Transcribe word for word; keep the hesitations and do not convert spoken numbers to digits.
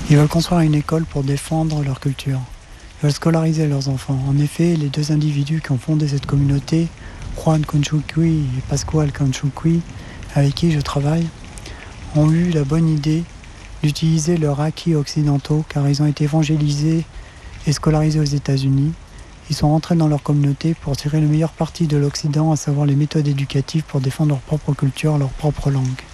Ils veulent construire une école pour défendre leur culture. Ils veulent scolariser leurs enfants. En effet, les deux individus qui ont fondé cette communauté, Juan Conchuqui et Pascual Conchuqui, avec qui je travaille, ont eu la bonne idée d'utiliser leurs acquis occidentaux car ils ont été évangélisés et scolarisés aux États-Unis. Ils sont rentrés dans leur communauté pour tirer le meilleur parti de l'Occident, à savoir les méthodes éducatives pour défendre leur propre culture, leur propre langue.